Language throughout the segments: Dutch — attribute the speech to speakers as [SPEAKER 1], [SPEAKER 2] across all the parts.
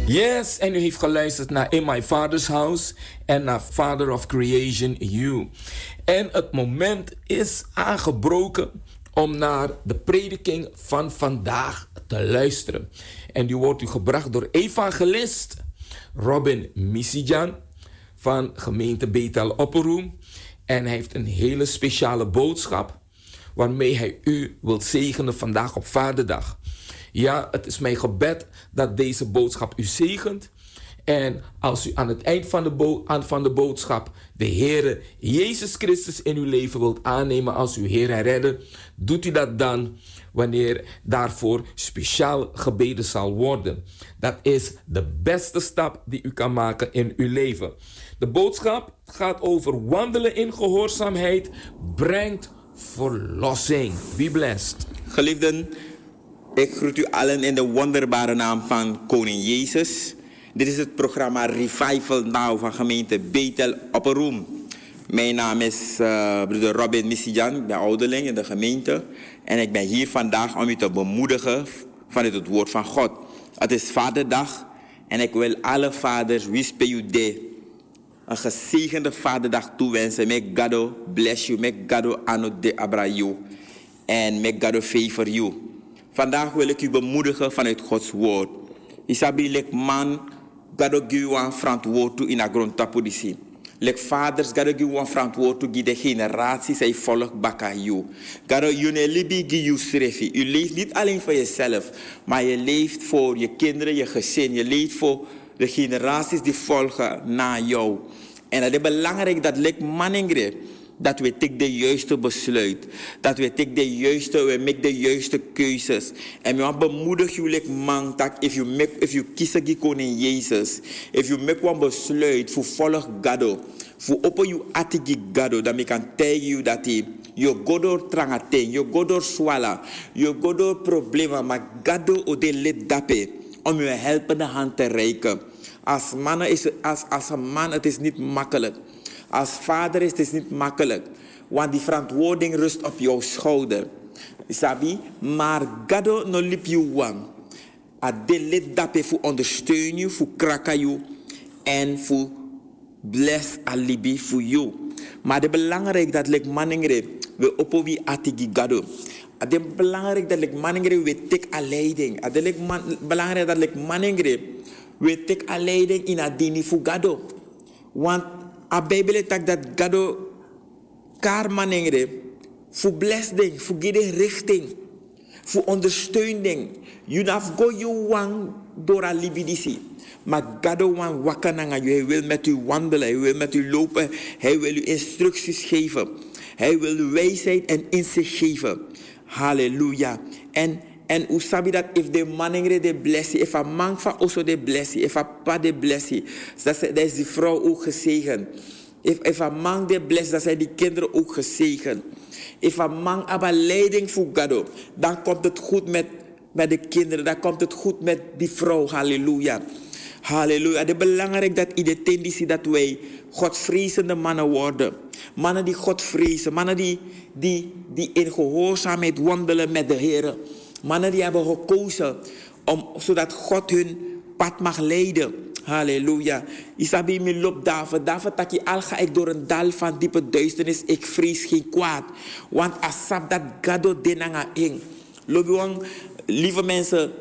[SPEAKER 1] Yes, en u heeft geluisterd naar In My Father's House en naar Father of Creation You. En het moment is aangebroken om naar de prediking van vandaag te luisteren. En die wordt u gebracht door evangelist Robin Misijan van gemeente Bethel Opperoem. En hij heeft een hele speciale boodschap waarmee hij u wilt zegenen vandaag op Vaderdag. Ja, het is mijn gebed dat deze boodschap u zegent. En als u aan het eind van de boodschap de Heere Jezus Christus in uw leven wilt aannemen als uw Heer en Redder, doet u dat dan wanneer daarvoor speciaal gebeden zal worden. Dat is de beste stap die u kan maken in uw leven. De boodschap gaat over wandelen in gehoorzaamheid brengt verlossing. Be blessed.
[SPEAKER 2] Geliefden, ik groet u allen in de wonderbare naam van Koning Jezus. Dit is het programma Revival Now van gemeente Bethel Opperoem. Mijn naam is broeder Robin Misijan, ik ben ouderling in de gemeente. En ik ben hier vandaag om u te bemoedigen vanuit het woord van God. Het is Vaderdag en ik wil alle vaders wispe u de een gezegende Vaderdag toewensen. May God bless you, may God honor de abra you en may God favor you. Vandaag wil ik u bemoedigen vanuit Gods woord. Isabi lek man, God give one verantwoord toe in a grond tapodisi. Lek vaders, God give one verantwoord toe de generatie zij volk baka you. God you ne libi give you srefi. U leeft niet alleen voor jezelf, maar je leeft voor je kinderen, je gezin. Je leeft voor de generaties die volgen na jou. En het is belangrijk dat lek manengre dat we take de juiste besluit. Dat we take we make de juiste keuzes. En we bemoedig jullie man dat if you kies een koning Jezus, if you make one besluit voor volg Gado, voor open you atigi Gado, dan kan tegen you dat je go door trangaten, je go door swala, je go door problemen, maar Gado ode let dape om je helpende hand te reiken. Als een man, het is niet makkelijk. Als vader is het niet makkelijk. Want die verantwoording rust op jouw schouder. Isabi, maar Gado no lip you wan. Adelet dape voor ondersteunen, voor kraken you en voor bless alibi voor you. Maar het is belangrijk dat lek maningre we opowi atigi Gado. Het is belangrijk dat lek maningre we take a leiding. Het is belangrijk dat lek maningre we take a leiding in a dini voor Gado. Want a Bijbel tak dat Gado kar manengre voor blessing, voor gide richting, voor ondersteuning. You have go you wan door a libidisi. Maar Gado wan wakananga you. Hij wil met u wandelen, hij wil met u lopen, hij wil u instructies geven. Hij wil u wijsheid en inzicht geven. Halleluja. En u sabi dat if de manengre de blessie, if a man van also de blessie, if a pa de blessie, dat is die vrouw ook gezegend. If a man de blessie, dat zijn die kinderen ook gezegend. If a man aber leiding voor God, dan komt het goed met de kinderen, dan komt het goed met die vrouw. Halleluja. Halleluja. Het is belangrijk dat iedereen ziet dat wij godvrezende mannen worden. Mannen die God vrezen, mannen die in gehoorzaamheid wandelen met de Heer. Mannen die hebben gekozen zodat God hun pad mag leiden. Halleluja. Isabi mi loopt David. David taki al ga ik door een dal van diepe duisternis. Ik vrees geen kwaad. Want asap dat gado denanga ing. Lobiwang, lieve mensen.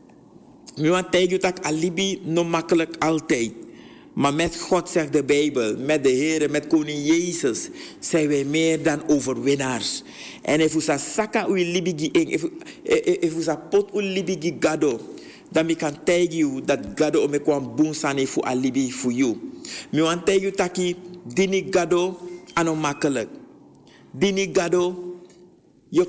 [SPEAKER 2] Mi want tegen dat alibi no makkelijk altijd. Maar met God zegt de Bijbel, met de Heer, met koning Jezus, zijn wij meer dan overwinnaars. En if usa saka u libigi ing, if usa pot u libigi gado, dan kan tegen you dat gado ome kwam boensane voor alibi voor you. Mi want tegen you taki dini gado ano makkelijk. Dini gado, je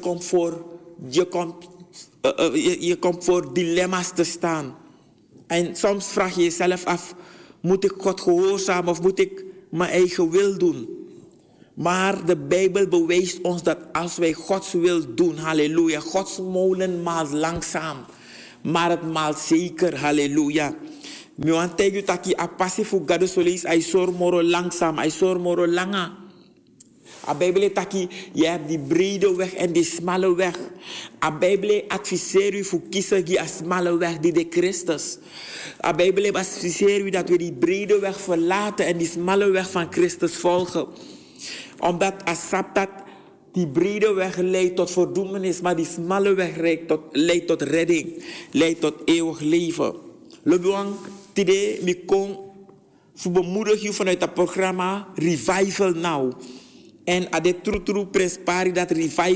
[SPEAKER 2] komt voor dilemma's te staan. En soms vraag je jezelf af, moet ik God gehoorzamen of moet ik mijn eigen wil doen? Maar de Bijbel bewijst ons dat als wij Gods wil doen, halleluja, Gods molen maalt langzaam, maar het maalt zeker, halleluja. Mi want tegen taki a passie voor God solis, ay sor moro langzaam, ay sor moro langa. A Bijbel taki, je hebt die brede weg en die smalle weg. A Bijbel adviseert u voor kiezen die smalle weg die de Christus. A Bijbel adviseert u dat we die brede weg verlaten en die smalle weg van Christus volgen. Omdat dat die brede weg leidt tot verdoemenis, maar die smalle weg leidt tot redding, leidt tot eeuwig leven. Lebuang, today, mi kon voor bemoedig je vanuit het programma Revival Now. En aan de true prespari dat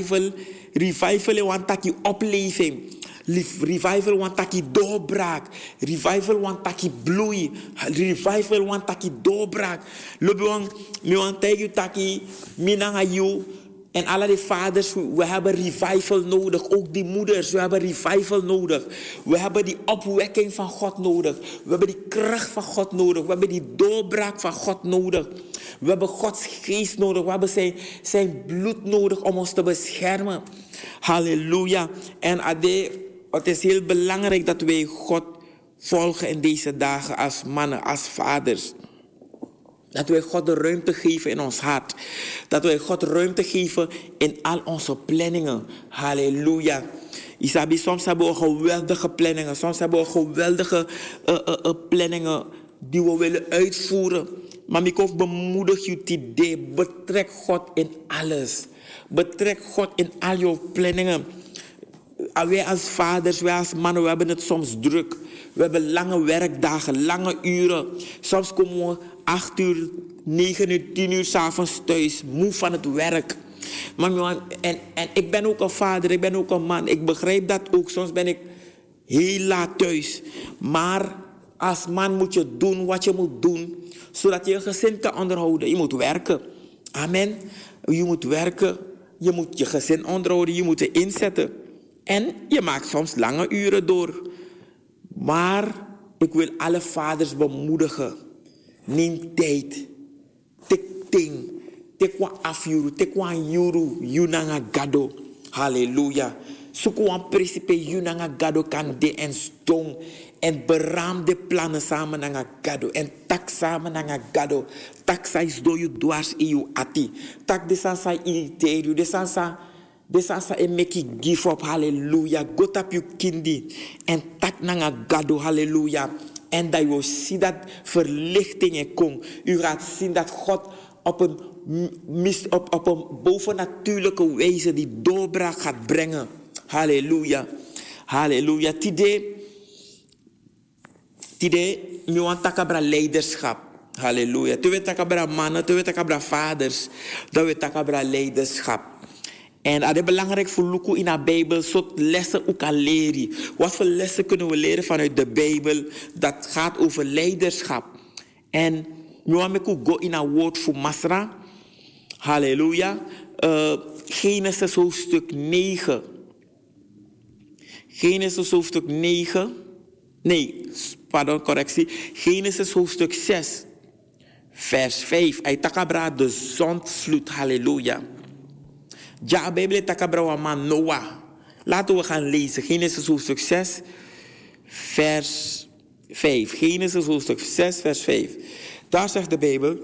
[SPEAKER 2] revival want taki opleving. Revival want taki doorbraak. Revival want taki bloei. Revival want taki doorbraak. Lebuang, mi want taki minanga you. En alle de vaders, we hebben revival nodig. Ook die moeders, we hebben revival nodig. We hebben die opwekking van God nodig. We hebben die kracht van God nodig. We hebben die doorbraak van God nodig. We hebben Gods geest nodig. We hebben zijn bloed nodig om ons te beschermen. Halleluja. En het is heel belangrijk dat wij God volgen in deze dagen als mannen, als vaders. Dat wij God de ruimte geven in ons hart. Dat wij God ruimte geven in al onze planningen. Halleluja. Isabi, soms hebben we geweldige planningen. Soms hebben we geweldige planningen die we willen uitvoeren. Maar ik hoef bemoedig je het idee. Betrek God in alles. Betrek God in al jouw planningen. Wij als vaders, wij als mannen, we hebben het soms druk. We hebben lange werkdagen, lange uren. Soms komen we 8 uur, 9 uur, 10 uur 's avonds thuis. Moe van het werk. Maar, en ik ben ook een vader, ik ben ook een man. Ik begrijp dat ook. Soms ben ik heel laat thuis. Maar als man moet je doen wat je moet doen. Zodat je je gezin kan onderhouden. Je moet werken. Amen. Je moet werken. Je moet je gezin onderhouden. Je moet je inzetten. En je maakt soms lange uren door. Maar ik wil alle vaders bemoedigen. Neem tijd. Tik ting. Tik wa afjuru. Tik wa juru. Yunanga gado. Halleluja. Zoek een principe. Yunanga gado kan de en stong. En beraam de plannen samen naar gado. En tak samen naar gado. Tak sa is door je dwars in je ati. Tak de sansa irriteer je. De sansa en make you give up. Halleluja. God up je kindi. En tak naar gado. Halleluja. En dat je ziet dat verlichting komt. U gaat zien dat God op een bovennatuurlijke wijze die doorbraak gaat brengen. Halleluja. Halleluja. Tide, mi want takabra leiderschap. Halleluja. Tu weet takabra mannen, tu weet takabra vaders. Dat weet takabra leiderschap. En dat is belangrijk voor Luku in de Bijbel, soort lessen ook aan leren. Wat voor lessen kunnen we leren vanuit de Bijbel? Dat gaat over leiderschap. En nu gaan we go in een woord voor Masra. Halleluja. Genesis hoofdstuk 9. Genesis hoofdstuk 9. Nee, pardon, correctie. Genesis hoofdstuk 6. Vers 5. Hij takabra de zondvloed. Halleluja. Ja, Bijbel takabra wa man Noah. Laten we gaan lezen. Genesis hoofdstuk 6, vers 5. Genesis hoofdstuk 6, vers 5. Daar zegt de Bijbel.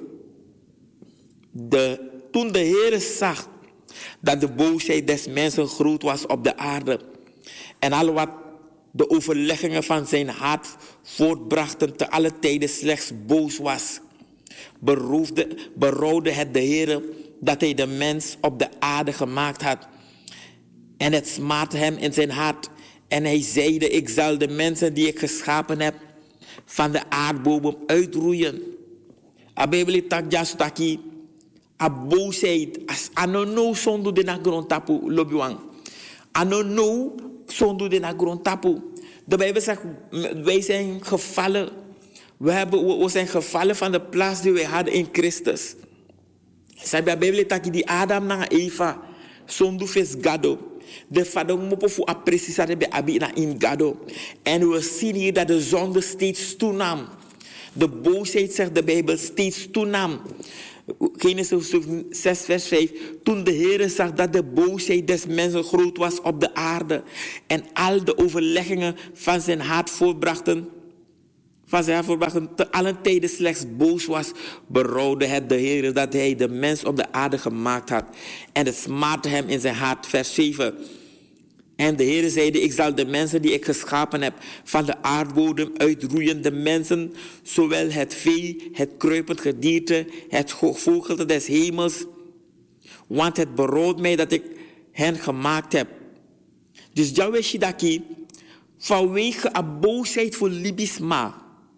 [SPEAKER 2] Toen de Heere zag dat de boosheid des mensen groot was op de aarde. En al wat de overleggingen van zijn hart voortbrachten te alle tijden slechts boos was. Berouwde het de Heere dat hij de mens op de aarde gemaakt had. En het smaakte hem in zijn hart. En hij zeide, ik zal de mensen die ik geschapen heb van de aardbodem uitroeien. A Bijbel tak jastaki. A boosheid. As anono sondu de na grondtapu lobuang. Anono sondu de na grondtapu. De Bijbel zegt, wij zijn gevallen. We zijn gevallen van de plaats die wij hadden in Christus. Sabi a Bijbel taki die Adam na Eva sondu fes gado. De vader mopo fu a precisare be abi na in gado. En we zien hier dat de zonde steeds toenam. De boosheid, zegt de Bijbel, steeds toenam. Genesis 6 vers 5. Toen de Heere zag dat de boosheid des mensen groot was op de aarde. En al de overleggingen van zijn hart voortbrachten. van zijn voorbrachten te allen tijden slechts boos was, berouwde het de Heer dat hij de mens op de aarde gemaakt had. En het smaakte hem in zijn hart. Vers 7. En de Heer zeide, ik zal de mensen die ik geschapen heb van de aardbodem uitroeien. De mensen, zowel het vee, het kruipend gedierte, het vogelte des hemels. Want het berouwt mij dat ik hen gemaakt heb. Dus Yahweh Shidaki, vanwege een boosheid voor libisma,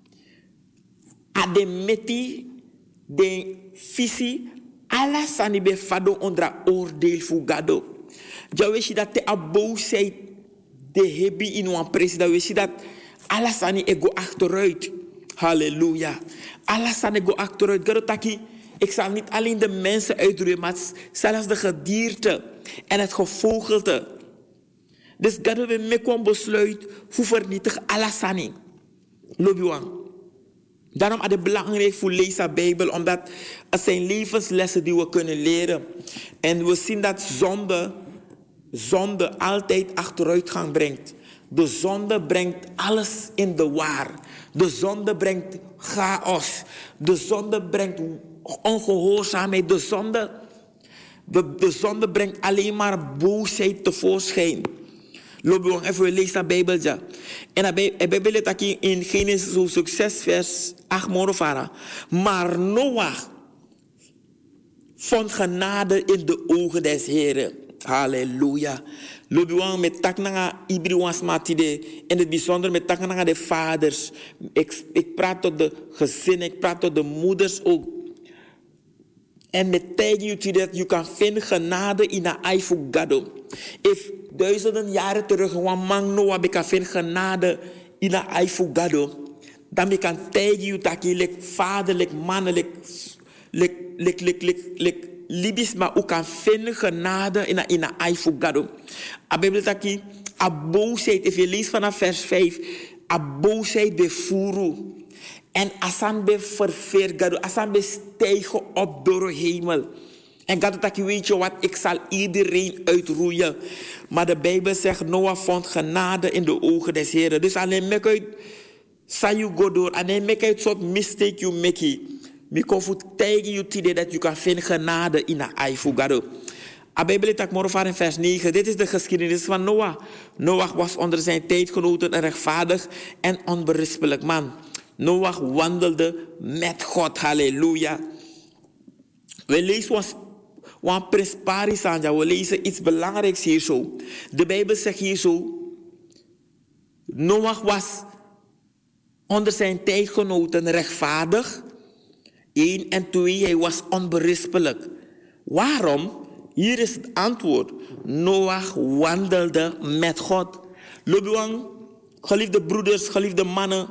[SPEAKER 2] ademeti de visie, alles aan die bevado onder oordeel voor Gado. Ja, weet je dat de boosheid de hebben in een president, weet je dat alles aan die ego achteruit. Halleluja. Alles aan ego achteruit. Garotaki, ik zal niet alleen de mensen uitroeien, maar zelfs de gedierte en het gevogelte. Dus God we me kwam besluit voor vernietig alles aan die. Lobiwang. Daarom is het belangrijk voor lezen de Bijbel, omdat het zijn levenslessen die we kunnen leren. En we zien dat zonde altijd achteruitgang brengt. De zonde brengt alles in de war. De zonde brengt chaos. De zonde brengt ongehoorzaamheid. De zonde brengt alleen maar boosheid tevoorschijn. Loop even lezen de Bijbel. Ja. En de Bijbel is in Genesis hoofdstuk 6 vers 8 morofara. Maar Noach vond genade in de ogen des Heren. Halleluja. Loop met tak naar Ibriwans matide. In het bijzonder met tak naar de vaders. Ik praat tot de gezinnen. Ik praat tot de moeders ook. En met tegen dat je kan vinden genade in de Aifugado. If duizenden jaren terug een man Noah kan vinden genade in de Aifugado, dan kan tegen je dat je vaderlijk, mannelijk, libisch, maar ook kan vinden genade in de Aifugado. A Bijbel dat je a boosheid, if je leest vanaf vers 5, a boosheid befuru. En asan be ververgado, asan be stijgen op door de hemel. En God dat je weet je wat, ik zal iedereen uitroeien. Maar de Bijbel zegt, Noah vond genade in de ogen des Heren. Dus alleen mek uit, sa you go door, alleen mek uit soort mistake you make. Me kon voet tegen je idee dat je kan vinden genade in de Aifugado. De Bijbel is morgen in vers 9. Dit is de geschiedenis van Noah. Noach was onder zijn tijdgenoten een rechtvaardig en onberispelijk man. Noach wandelde met God. Halleluja. We lezen wat prins Paris aan. We lezen iets belangrijks hier zo. De Bijbel zegt hier zo. Noach was onder zijn tijdgenoten rechtvaardig. 1 en 2, hij was onberispelijk. Waarom? Hier is het antwoord. Noach wandelde met God. Lobuang, geliefde broeders, geliefde mannen,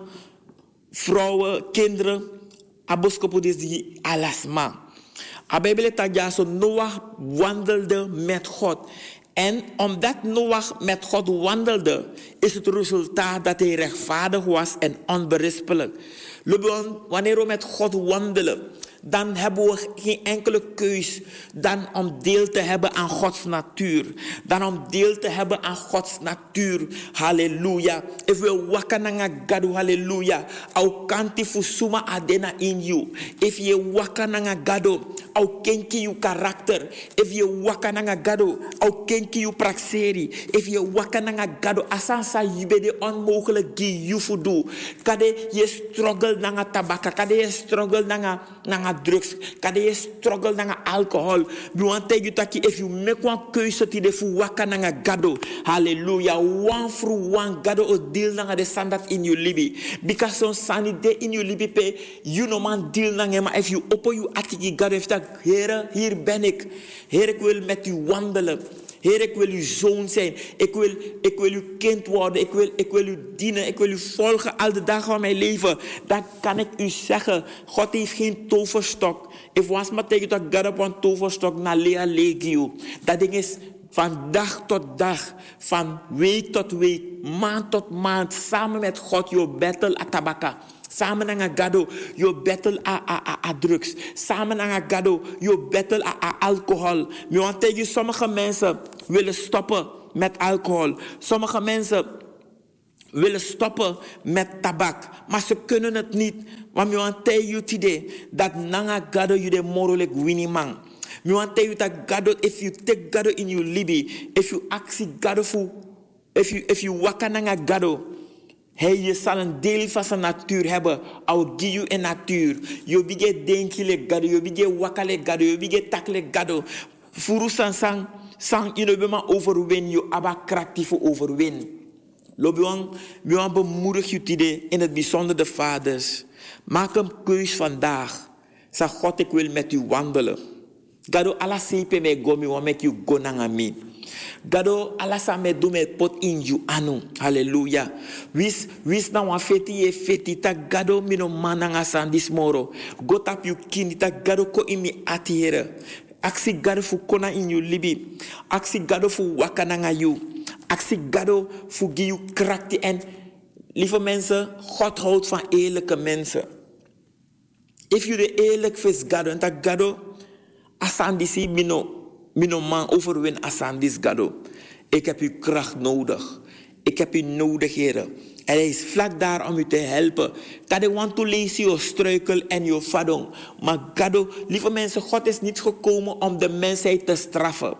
[SPEAKER 2] vrouwen, kinderen. Aboskopo is die alasma. A Bijbel zegt dat Noach wandelde met God. En omdat Noach met God wandelde, is het resultaat dat hij rechtvaardig was en onberispelijk. Wanneer we met God wandelen, dan hebben we geen enkele keus dan om deel te hebben aan Gods natuur. Dan om deel te hebben aan Gods natuur. Halleluja. If we wakananga gadu, halleluja. Au kanti fusuma adena in you. If je wakananga gadu, au kenki you karakter. If je wakananga gadu, au kenki you praxeri. If je wakananga gadu, asansa yube de onmogelijk gi you fudu. Kade je struggle nanga tabaka, kade je struggle nanga drugs, kade je struggle nanga alcohol. We want to you taki if you make one keuze ti de fu waka nanga gado. Hallelujah. One through one gado o deal nanga de standard in you libi. Because son sani de in you libi pe you no man deal nanga maar if you open you atiki gado if dat Heere, hier ben ik. Heer, ik wil met u wandelen. Heer, ik wil uw zoon zijn. Ik wil uw kind worden. Ik wil u dienen. Ik wil u volgen al de dagen van mijn leven. Dan kan ik u zeggen, God heeft geen toverstok. If was maar tegen dat God op een toverstok naar lea legio. Dat ding is van dag tot dag, van week tot week, maand tot maand, samen met God, je battle atabaka. Samen aan gado, je battle a drugs. Samen aan gado, je battle a alcohol. Maar want tegen sommige mensen willen stoppen met alcohol. Sommige mensen willen stoppen met tabak. Maar ze kunnen het niet. Want we want tell you today dat nanga gado you de morolek winning man. We want tell you that gado, if you take gado in your libi, if you actie gado fu, if you waka nanga gado, je zal een deel van zijn natuur hebben. I will give you een natuur. Je bige denkile gado, je bige wakale gado, je bige takle gado. Furu sang, je bema overwin, je aba krachtig voor overwin. Lobiwang, we bemoedig je today, in het bijzonder de vaders. Maak een keus vandaag. Zeg God, ik wil met u wandelen. Gado ala sepe me gomi wa make you go nangami. Gado ala sa me do me pot in you anu. Hallelujah. Wis na wa feti ta gado mino mananga san this moro. Go tap you kini ta gado ko imi atiere. Aksi gado fu kona in you libi. Aksi gado fu wakananga you. Aksi gado fu give you krakti. En lieve mensen, God houdt van eerlijke mensen. If you de eerlijk vis gado en ta gado asandisi mino man overwin asandis gado. Ik heb uw kracht nodig. Ik heb u nodig, heren. En hij is vlak daar om u te helpen. Dat ik want to lezen je struikel en je vadong. Maar gado, lieve mensen, God is niet gekomen om de mensheid te straffen.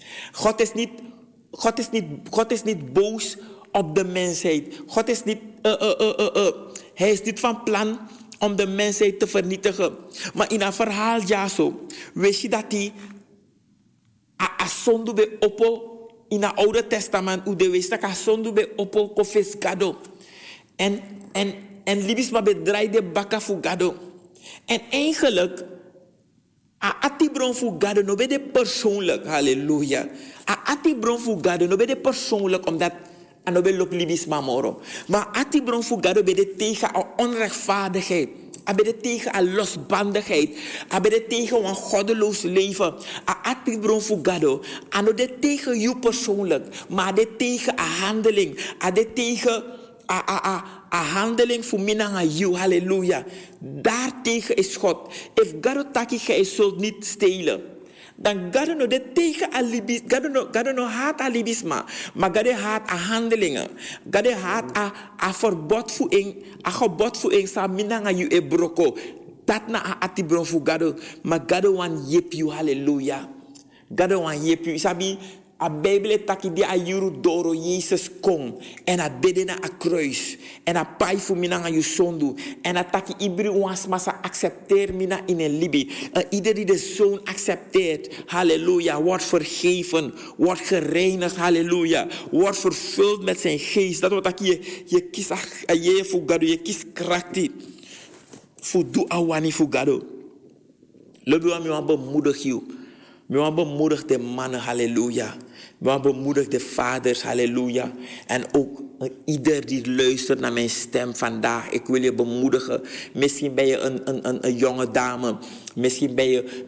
[SPEAKER 2] God is niet boos op de mensheid. God is niet, hij is niet van plan om de mensheid te vernietigen. Maar in een verhaal, ja zo, weet je dat hij asondu be oppo in het Oude Testament, hoe de wist dat asondu be oppo kofes gado. En libis maar bedraaide bakka voor gado. En eigenlijk, atibron voor gado, no be persoonlijk, halleluja. Atibron voor gado, no be persoonlijk, omdat en we lopen libis mamoro. Maar atibron voor gado be tegen onrechtvaardigheid. Abede tegen een losbandigheid. Abede tegen een goddeloos leven. Atibron voor gado. En de tegen jou persoonlijk. Maar de tegen een handeling. Ade tegen een handeling voor minanga you. Halleluja. Daartegen is God. If gado taki gij zult niet stelen. Dan gado no de tegen alibis, gado no haat alibisma, maar gado haat a handelingen, gado haat a verbod voor een, a gebod voor een sa minanga you e broko, dat na a atibron voor gado, maar gado wan yep you, halleluja, gado wan yep you, isabi a Bijbel taki di a yuru doro Jezus kom en a dede na a kruis en a pai fu minanga you sondu en a taki ibri wans masa accepteer mina in een libi. Ieder die de zoon accepteert, halleluja, wordt vergeven, wordt gereinigd, halleluja, wordt vervuld met zijn geest. Dat wat je kies je fugado, je kies krakti fudu awani fugado. Lobi wa mi wan bemoedig you. We want bemoedig de mannen, halleluja. We want bemoedig de vaders, halleluja. En ook ieder die luistert naar mijn stem vandaag. Ik wil je bemoedigen. Misschien ben je een jonge dame. Misschien ben je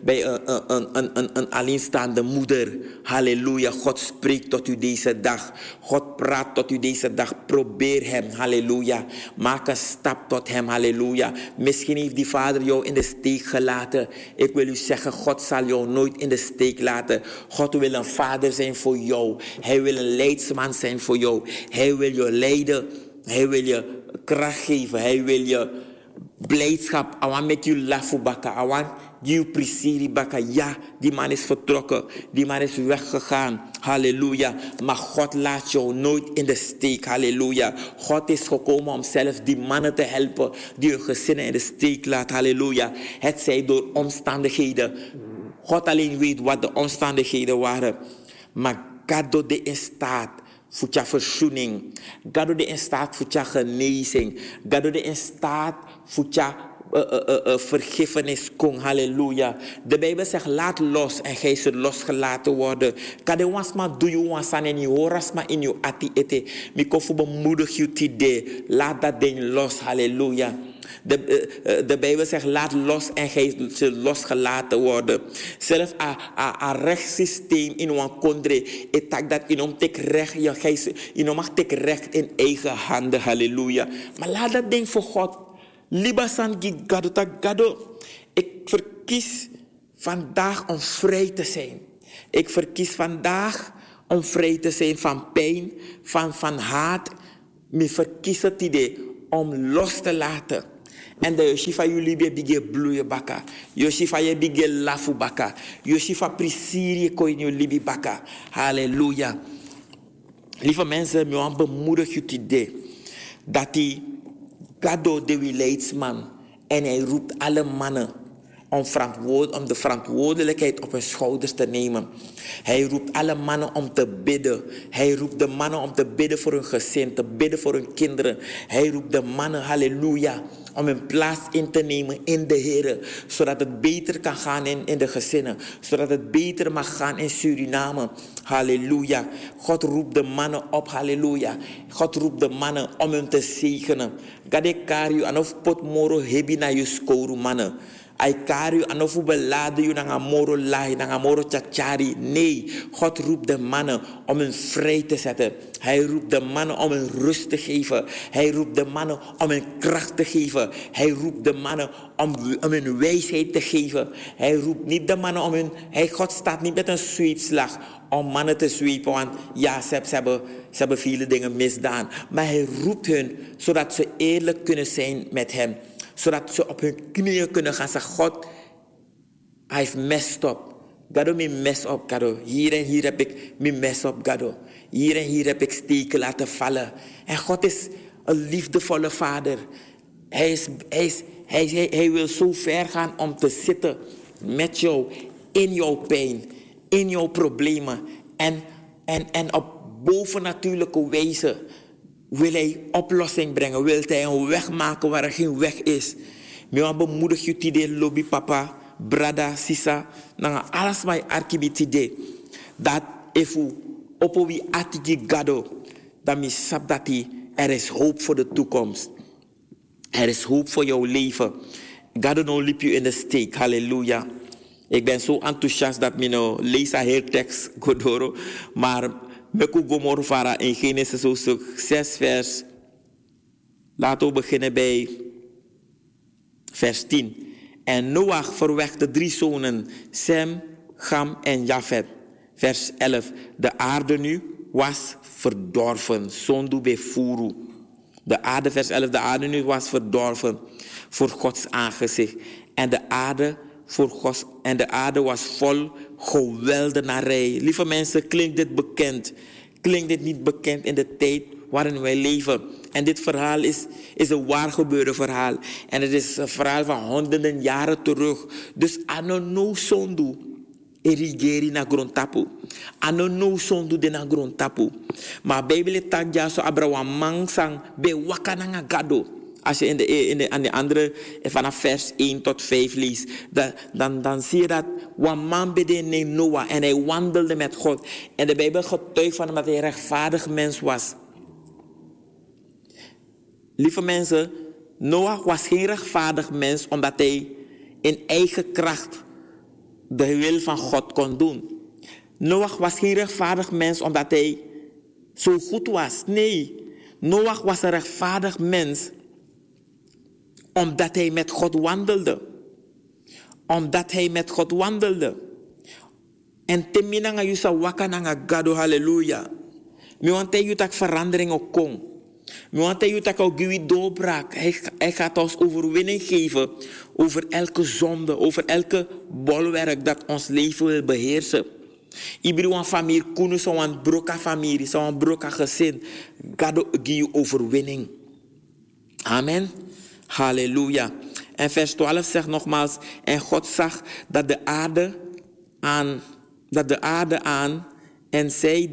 [SPEAKER 2] een alleenstaande moeder. Halleluja. God spreekt tot u deze dag. God praat tot u deze dag. Probeer hem. Halleluja. Maak een stap tot hem. Halleluja. Misschien heeft die vader jou in de steek gelaten. Ik wil u zeggen, God zal jou nooit in de steek laten. God wil een vader zijn voor jou. Hij wil een leidsman zijn voor jou. Hij wil je leiden. Hij wil je kracht geven. Hij wil je blijdschap. I want make you laugh baka. I want you plezier baka. Ja, die man is vertrokken. Die man is weggegaan. Halleluja. Maar God laat jou nooit in de steek. Halleluja. God is gekomen om zelf die mannen te helpen die hun gezinnen in de steek laten. Halleluja. Het zij door omstandigheden. God alleen weet wat de omstandigheden waren. Maar God doet de in staat voor je verzoening. God doet de in staat voor je genezing. God doet de in staat voor je vergiffenis. Halleluja. De Bijbel zegt, laat los en gij zult losgelaten worden. Kade wansma doe je wansan en je horasma in je ati ete. Mikofu bemoedig je today. Laat dat ding los. Halleluja. De Bijbel zegt, laat los en gij zult losgelaten worden. Zelfs een rechtssysteem in een kondre. Ik tak dat inom tek recht. Inom mag tek recht in eigen handen. Halleluja. Maar laat dat ding voor God. Libasan gado tak gado. Ik verkies vandaag om vrij te zijn. Ik verkies vandaag om vrij te zijn van pijn, van haat. me verkies het idee om los te laten. En de Yoshifa jullie bige bloeien baka. Yoshifa je bige lafu baka. Yoshifa prisiri koin jullie baka. Halleluja. Lieve mensen, me want bemoedig je het idee dat die Gado de leidsman en hij roept alle mannen om de verantwoordelijkheid op hun schouders te nemen. Hij roept alle mannen om te bidden. Hij roept de mannen om te bidden voor hun gezin, te bidden voor hun kinderen. Hij roept de mannen, halleluja, om hun plaats in te nemen in de Heer. Zodat het beter kan gaan in de gezinnen. Zodat het beter mag gaan in Suriname. Halleluja. God roept de mannen op, halleluja. God roept de mannen om hun te zegenen. Gade kariu anof potmoro hebi na yuskoru mannen. Ai kariu anofu beladen you nanga moro lahi, nanga moro chachari. Nee, God roept de mannen om hun vrij te zetten. Hij roept de mannen om hun rust te geven. Hij roept de mannen om hun kracht te geven. Hij roept de mannen om hun wijsheid te geven. Hij roept niet de mannen om hun... God staat niet met een zweepslag om mannen te zweepen. Want ja, ze hebben vele dingen misdaan. Maar hij roept hun zodat ze eerlijk kunnen zijn met hem. Zodat ze op hun knieën kunnen gaan zeggen: God, hij heeft messed up. Gado, me mess up, Gado. Hier en hier heb ik me mess up, Gado. Hier en hier heb ik steken laten vallen. En God is een liefdevolle vader. Hij wil zo ver gaan om te zitten met jou in jouw pijn, in jouw problemen. En op bovennatuurlijke wijze wil hij oplossing brengen. Wil hij een weg maken waar er geen weg is. Maar bemoedig je die lobby papa, brada, sisa. Nanga alles mij arkibitide. Dat efu opo wie atiki gado. Dat mi sap dat er is hoop voor de toekomst. Er is hoop voor jouw leven. God no liep je in de steek. Halleluja. Ik ben zo enthousiast dat ik nou lees de hele tekst godoro. Maar meku gomor vara in Genesis hoofdstuk 6 vers. Laten we beginnen bij vers 10. En Noach verwekte 3 zonen, Sem, Cham en Jafet. Vers 11. De aarde nu was verdorven. Sondu befuru. De aarde, vers 11. De aarde nu was verdorven voor Gods aangezicht. En de aarde was vol geweldenarij. Lieve mensen, klinkt dit bekend? Klinkt dit niet bekend in de tijd waarin wij leven? En dit verhaal is een waar gebeurde verhaal. En het is een verhaal van honderden jaren terug. Dus anono sondu erigeri na grondtapu. Anono sondu de na grondtapu. Maar Bijbel tak ja so abrawa mangsang be wakananga gado. Als je aan de andere vanaf vers 1 tot 5 leest, dan zie je dat een man bedende Noah en hij wandelde met God. En de Bijbel getuigt van hem dat hij een rechtvaardig mens was. Lieve mensen, Noach was geen rechtvaardig mens omdat hij in eigen kracht de wil van God kon doen. Noach was geen rechtvaardig mens omdat hij zo goed was. Nee, Noach was een rechtvaardig mens omdat hij met God wandelde. Omdat hij met God wandelde. En teminanga yusa wakananga gado, halleluja. Mi want hij tak verandering ook kom. Mi want hij tak ook giwi doorbraak. Hij gaat ons overwinning geven over elke zonde, over elke bolwerk dat ons leven wil beheersen. Iedereen een familie kunnen zo'n broka familie, zo'n broka gezin. Gado giwi overwinning. Amen. Halleluja. En vers 12 zegt nogmaals: en God zag dat de aarde aan en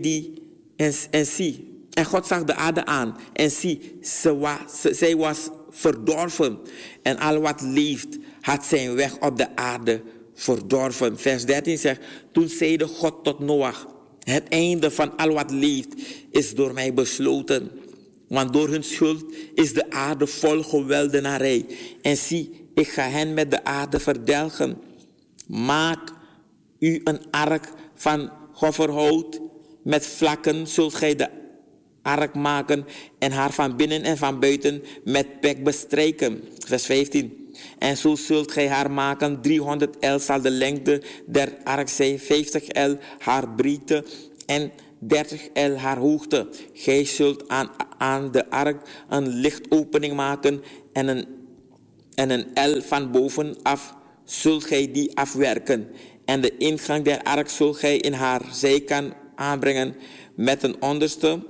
[SPEAKER 2] zie. En God zag de aarde aan en zie, zij was verdorven. En al wat leeft had zijn weg op de aarde verdorven. Vers 13 zegt: toen zeide God tot Noach: het einde van al wat leeft is door mij besloten. Want door hun schuld is de aarde vol geweldenarij. En zie, ik ga hen met de aarde verdelgen. Maak u een ark van gofferhout. Met vlakken zult gij de ark maken. En haar van binnen en van buiten met pek bestrijken. Vers 15. En zo zult gij haar maken. 300 el zal de lengte der ark zijn. 50 el haar breedte. En 30 el haar hoogte. Gij zult aan de ark een lichtopening maken en een L van bovenaf zult gij die afwerken. En de ingang der ark zult gij in haar zijkant aanbrengen met een onderste,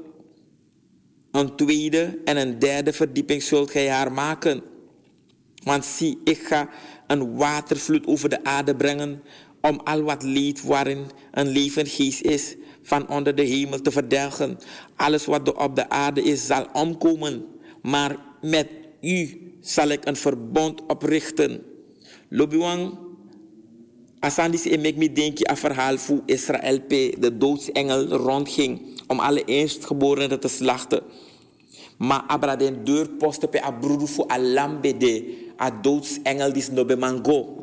[SPEAKER 2] een tweede en een derde verdieping zult gij haar maken. Want zie, ik ga een watervloed over de aarde brengen om al wat leed waarin een levend geest is van onder de hemel te verdelgen. Alles wat op de aarde is zal omkomen, maar met u zal ik een verbond oprichten. Lobiwang, asandis emek me denki a verhaal voor Israël de doodsengel rondging om alle eerstgeborenen te slachten. Maar abra den deurposten pe a broeder voor a lambe de a doodsengel dis no be mango.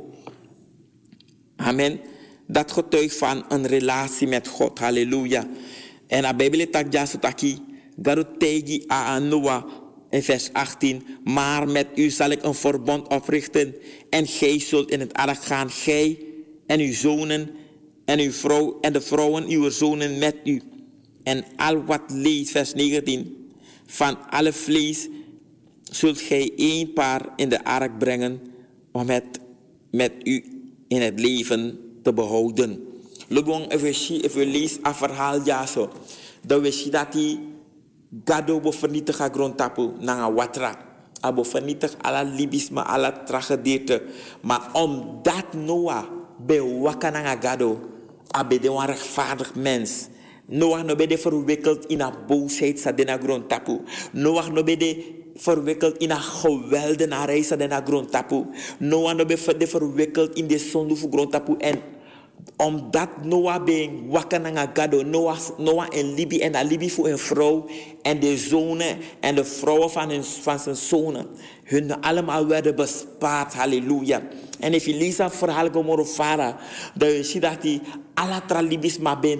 [SPEAKER 2] Amen. Dat getuigt van een relatie met God. Halleluja. En a Bijbel tak jaso taki garo tegi a Noah in vers 18. Maar met u zal ik een verbond oprichten en gij zult in het ark gaan, gij en uw zonen en uw vrouw en de vrouwen uw zonen met u. En al wat leeft, vers 19, van alle vlees zult gij één paar in de ark brengen om het met u in het leven te behouden. Lubong, if we lezen een verhaal ja zo, dan we zien dat die gado bo vernietigen grondtapu na watra. Abo vernietig alle libisme, alle tragedie. Maar omdat Noah be wakana gado, abe de een rechtvaardig mens. Noach no be de verwikkeld in een boosheid sa dena grondtapu. Noach no be de verwikkeld in een geweldenarij sa dena grondtapu. Noach no be de verwikkeld in de zonde voor grondtapu. En omdat Noah ben wakana gado, Noah en Libi en Libi voor een vrouw en de zonen en de vrouwen van zijn zonen, hun allemaal werden bespaard, halleluja. En als je leest dat verhaal van Farah, dan zie je dat die alle tralibisma ben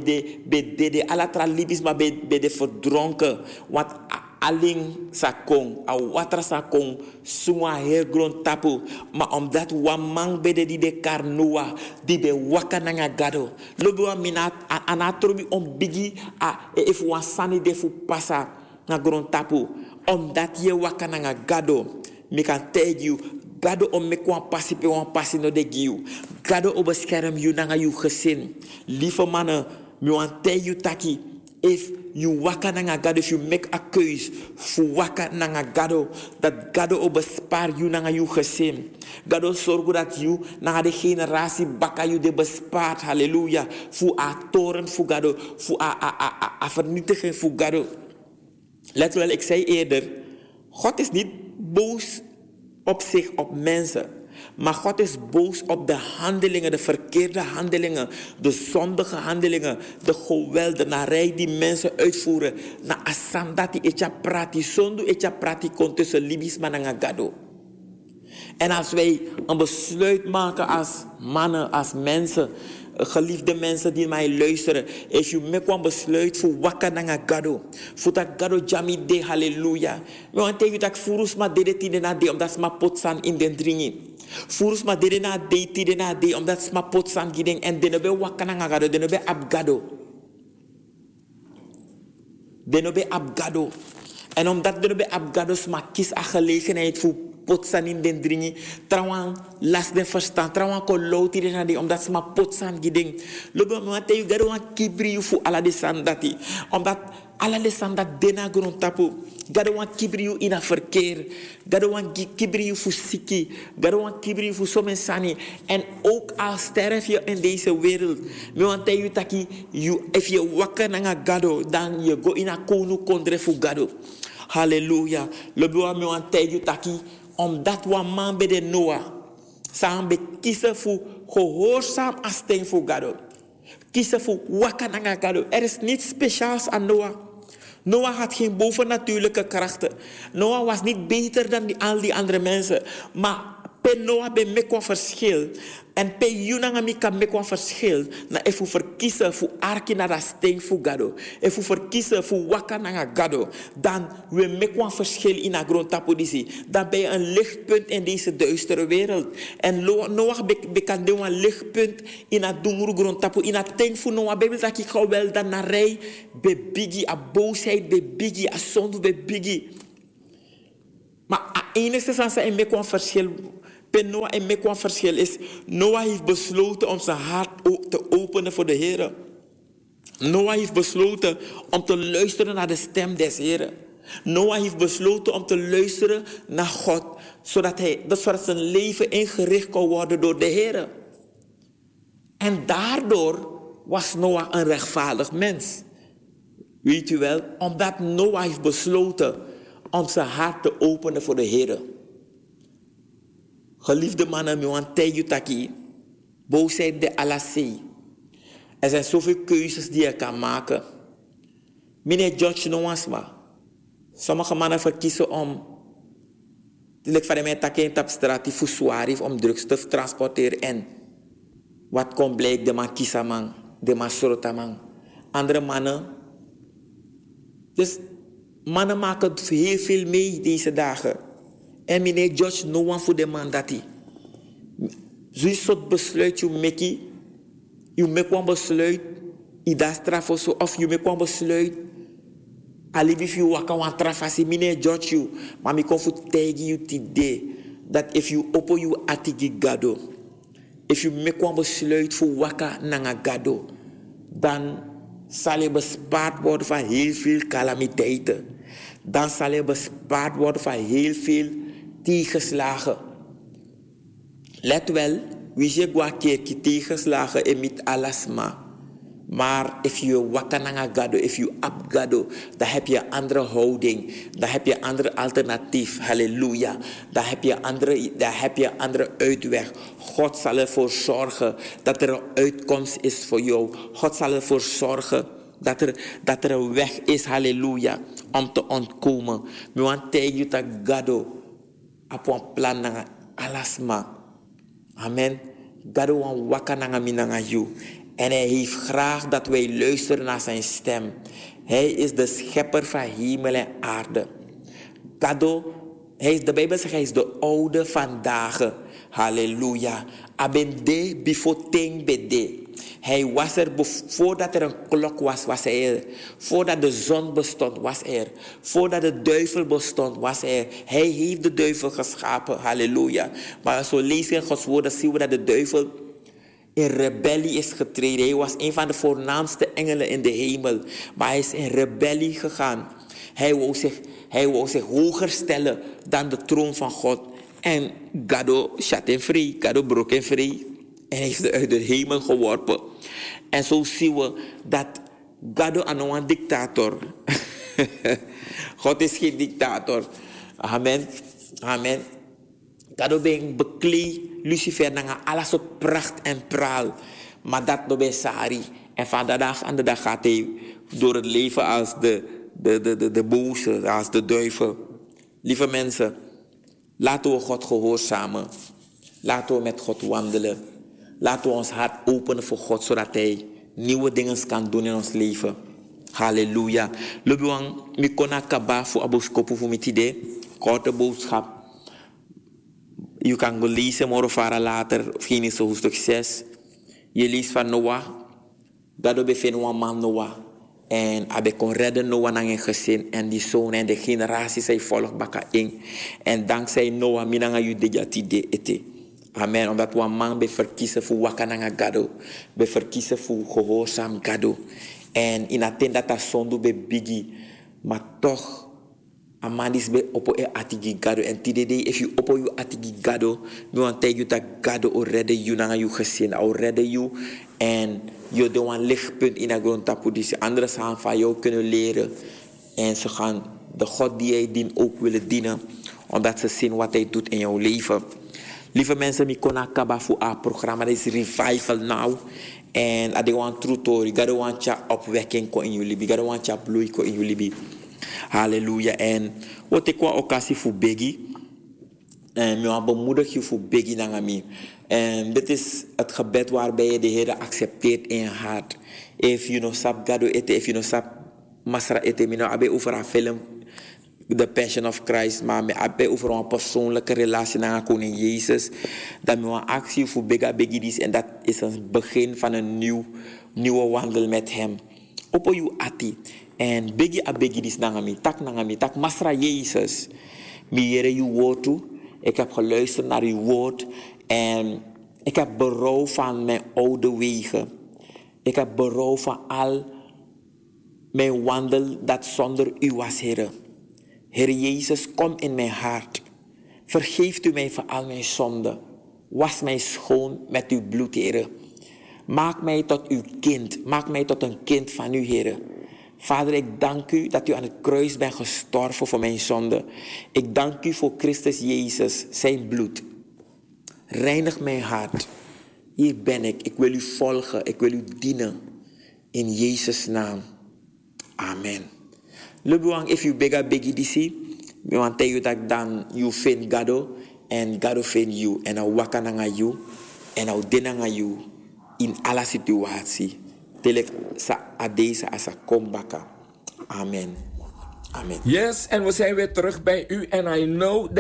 [SPEAKER 2] de verdronken, want alleen sakong, a watra sakong, suma heel grond tapu, maar omdat wamang bede die de karnoa, die be wakananga gado, lobo minat anatrobi om bigi a if wasani de fu pasa na grond tapu, omdat je wakananga gado, me kan tell you, gado om me kwam passi pe wan passi no de giu, gado o bescherm you nanga you gezin, lieve mannen, me wan tell you taki. If you waka nanga gado, if you make a keus voor waka nanga gado, dat gado o bespaar you nanga you gezin. Gado zorg dat you nanga de generatie baka you de bespaart, halleluja. Voor a toren voor gado, voor a vernietiging voor gado. Let wel, ik zei eerder, God is niet boos op zich, op mensen. Maar God is boos op de handelingen, de verkeerde handelingen, de zondige handelingen, de geweldenarij die mensen uitvoeren. Na asandati echa prati, zondu echa prati kon tussen libisman en gado. En als wij een besluit maken als mannen, als mensen, geliefde mensen die mij luisteren, als je me kwam besluit voor wakka nanga gado, voor dat gado jami de halleluja. We want tegen dat furus ma dede tide na de omdat sma potsan in den dringi. Furus ma dede na de tide na de omdat sma potsan gideng en de be wakka nanga gado, de be abgado. De be abgado. En omdat de be abgado sma kies a gelegenheid voor potsan in den dringi, trouwens las den verstand, trouwens kon louti de nade, omdat ze maar potsan giding. Lobe mwante yu gado wan kibri yu fu ala de sandati, omdat ala de sandat dena grond tapu, gado wan kibri yu in a verkeer, gado wan kibri yu fu siki, gado wan kibri yu fu somensani, en ook al sterf je in deze wereld, mwante yu taki, if je wakker nanga gado, dan je go in a konu kondre fu gado. Halleluja. Lobe wan mwante yu taki, omdat we man bij de Noah samen kiezen voor gehoorzaam als ding voor God. Kiezen voor wakananga God. Er is niets speciaals aan Noah. Noah had geen bovennatuurlijke krachten. Noah was niet beter dan al die andere mensen. Maar pe Noah be mekwa verschil. En pe Yunanga mika mekwa verschil. Na efu verkiezen voor arki na da steen voor gado. Efu verkiezen voor waka na gado. Dan we mekwa verschil in a grond tapodisi. Dan ben je een lichtpunt in deze duistere wereld. En Noah kan doen een lichtpunt in a dunguru grond tapo. In a ting voor Noah. Bijbel dat ik ga wel dan naar rij. Be biggie. A boosheid be biggie. A zonde be biggie. Maar het enige van zijn mekwa verschil. Noah en mekwa verschil is, Noah heeft besloten om zijn hart te openen voor de Heer. Noah heeft besloten om te luisteren naar de stem des Heeren. Noah heeft besloten om te luisteren naar God, zodat zijn leven ingericht kon worden door de Heer. En daardoor was Noah een rechtvaardig mens. Weet u wel, omdat Noah heeft besloten om zijn hart te openen voor de Heer. Geliefde mannen, we want taki, boosheid de alassie. Er zijn zoveel keuzes die je kan maken. Meneer George Noansma. Sommige mannen verkiezen om, die van mij takken op straat, die voor om drugs te transporteren. En wat komt blijkt, de man kiesaman, de man sorotaman. Andere mannen. Dus mannen maken heel veel mee deze dagen. En meneer George, no one voor de man dat hij. Zo'n soort besluit je maakt. Je maakt een besluit. Je dat straf of zo. Of je maakt een besluit. Alibi je wakker een trafasi. Meneer George, maar ik kan voor tegen je today. Dat if you open je atigi gado. If you make een besluit voor wakker naar gado. Dan zal je bespaard worden van heel veel calamiteiten. Dan zal je bespaard worden van heel veel tegenslagen. Let wel, wie je een keer tegenslagen en met alles maar if je wakker naar gado, if je up gado, dan heb je een andere houding, dan heb je een andere alternatief. Halleluja. Dan heb je een andere uitweg. God zal ervoor zorgen dat er een uitkomst is voor jou. God zal ervoor zorgen dat er een weg is, halleluja, om te ontkomen. We want tegen je dat gado op een plan naar alles amen. Gado wan wakker naar minanga you. En hij heeft graag dat wij luisteren naar zijn stem. Hij is de schepper van hemel en aarde. Gado, de Bijbel zegt, hij is de oude vandaag. Halleluja. Abende before ting bede. Hij was er voordat er een klok was hij er. Voordat de zon bestond, was hij er. Voordat de duivel bestond, was hij er. Hij heeft de duivel geschapen, halleluja. Maar als we lezen in Gods woorden, zien we dat de duivel in rebellie is getreden. Hij was een van de voornaamste engelen in de hemel. Maar hij is in rebellie gegaan. Hij wou zich hoger stellen dan de troon van God. En Gado zat hem vrij. Gado brook hem vrij. En heeft ze uit de hemel geworpen. En zo zien we dat Gado een dictator. God is geen dictator. Amen. Amen. Gado ben bekleed Lucifer naar alles op pracht en praal. Maar dat doe bij Sari. En van de dag aan de dag gaat hij door het leven als de boze, als de duivel. Lieve mensen, laten we God gehoorzamen. Laten we met God wandelen. Laten we ons hart openen voor God, zodat hij nieuwe dingen kan doen in ons leven. Halleluja. Lubuang, mi kona kaba voor aboskopu voor met idee. Korte boodschap. Je kan go lezen, morgen later, of Genesis hoofdstuk 6. Je leest van Noah. Dat bevindt een man Noah. En hij kon redden Noah naar een gezin. En die zoon en de generaties zijn volg bakken in. En dankzij Noah, minanga judejati de ete. Amen. Omdat we een man be verkiezen voor wakananga gado. Be verkiezen voor gehoorzaam gado. En in attend dat zonde be bigi. Maar toch. Amandis be opo e atigi gado. En tidede if you opo you atigi gado. We want tell you that gado o redde you na you gezin. O redde you. En je doet een lichtpunt in de grond tapu. Dus anderen gaan van jou kunnen leren. En ze gaan de God die jij dient ook willen dienen. Omdat ze zien wat hij doet in jouw leven. Lieve mensen, ik kon akaba voor het programma. Dat is Revival Now. En dat is een true story. God want je opwekking in jullie. God want je bloei in jullie. Halleluja. En wat ik wil occasie voor Biggie. En we bemoedig je voor biggie nangami. En dit is het gebed waarbij je de Heer accepteert in je hart. If you know sap gado ete, if you know sap masra ete, mino abe over een film The Passion of Christ, maar me abe over een persoonlijke relatie naar koning Jezus. Dat me een actie voor biggie dis en dat is het begin van een nieuwe wandel met hem. Opo you ati en biggie dis nangami, tak masra Jezus. Mi Heere uw woord toe. Ik heb geluisterd naar uw woord en ik heb berouw van mijn oude wegen. Ik heb berouw van al mijn wandel dat zonder u was, Heere. Heer Jezus, kom in mijn hart. Vergeeft u mij van al mijn zonden. Was mij schoon met uw bloed, Heere. Maak mij tot uw kind. Maak mij tot een kind van u, Heere. Vader, ik dank u dat u aan het kruis bent gestorven voor mijn zonde. Ik dank u voor Christus Jezus, zijn bloed. Reinig mijn hart. Hier ben ik. Ik wil u volgen. Ik wil u dienen. In Jezus' naam. Amen. Lebuang, if you biggie disi, we want you dat dan you vind Gado en Gado vind you en nou waka nanga you en nou denanga you in alle situatie. Telek sa adesa asa kombaka. Amen. Amen.
[SPEAKER 1] Yes, en we zijn weer terug bij u. And I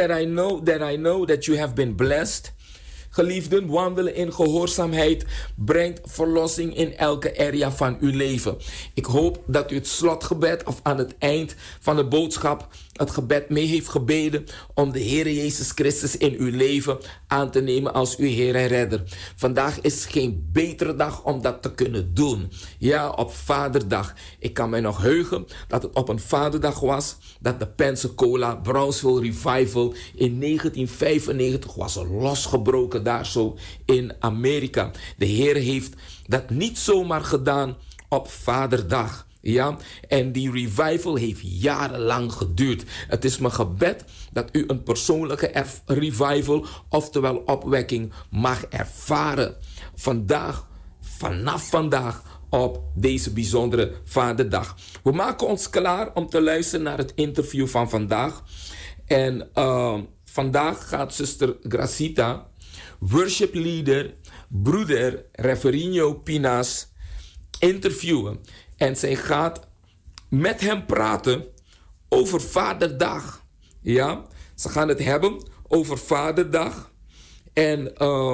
[SPEAKER 1] know that you have been blessed. Geliefden, wandelen in gehoorzaamheid brengt verlossing in elke area van uw leven. Ik hoop dat u het slotgebed of aan het eind van de boodschap het gebed mee heeft gebeden om de Heer Jezus Christus in uw leven aan te nemen als uw Heer en Redder. Vandaag is geen betere dag om dat te kunnen doen. Ja, op Vaderdag. Ik kan mij nog heugen dat het op een Vaderdag was dat de Pensacola Brownsville Revival in 1995 was losgebroken daar zo in Amerika. De Heer heeft dat niet zomaar gedaan op Vaderdag. Ja, en die revival heeft jarenlang geduurd. Het is mijn gebed dat u een persoonlijke revival, oftewel opwekking, mag ervaren. Vanaf vandaag op deze bijzondere Vaderdag. We maken ons klaar om te luisteren naar het interview van vandaag. En vandaag gaat zuster Gracita, worship leader, broeder Reverino Pinas, interviewen. En zij gaat met hem praten over Vaderdag. Ja, ze gaan het hebben over Vaderdag. En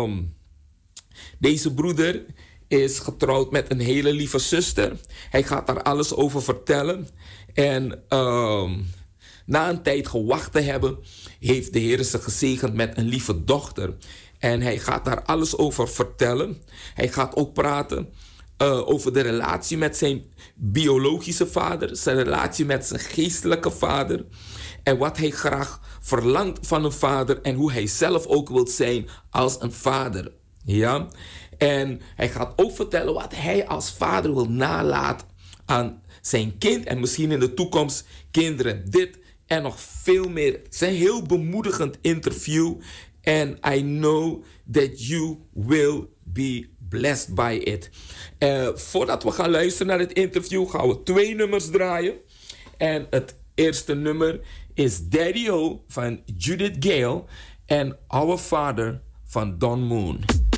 [SPEAKER 1] deze broeder is getrouwd met een hele lieve zuster. Hij gaat daar alles over vertellen. En na een tijd gewacht te hebben, heeft de Heer ze gezegend met een lieve dochter. En hij gaat daar alles over vertellen. Hij gaat ook praten over de relatie met zijn biologische vader, zijn relatie met zijn geestelijke vader en wat hij graag verlangt van een vader en hoe hij zelf ook wil zijn als een vader. Ja? En hij gaat ook vertellen wat hij als vader wil nalaten aan zijn kind en misschien in de toekomst kinderen. Dit en nog veel meer. Het is een heel bemoedigend interview and I know that you will be blessed by it. Voordat we gaan luisteren naar het interview, gaan we 2 nummers draaien. En het eerste nummer is Daddy-O van Judith Gale en Our Father van Don Moon.